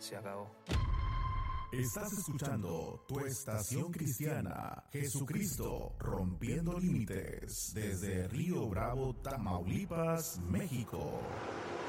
se acabó. Estás escuchando tu estación cristiana, Jesucristo rompiendo límites, desde Río Bravo, Tamaulipas, México.